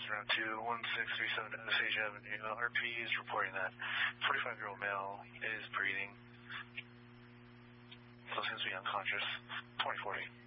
around 21637 Osage Avenue. RP is reporting that 45-year-old male is breathing. So seems to be unconscious. 2040.